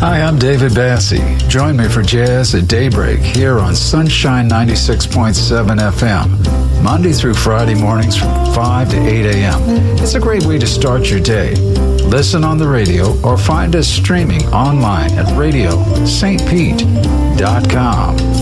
Hi, I'm David Bassey. Join me for Jazz at Daybreak here on Sunshine 96.7 FM, Monday through Friday mornings from 5 to 8 a.m. It's a great way to start your day. Listen on the radio or find us streaming online at radiostpete.com.